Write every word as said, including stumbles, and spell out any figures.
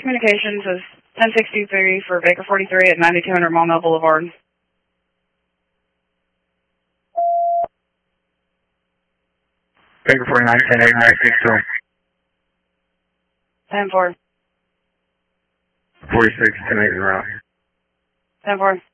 Communications is ten sixty-three for Baker forty-three at ninety-two hundred Maumelle Boulevard. Baker forty-nine, ten eight nine six two. ten four. forty-six, ten eight zero. ten four.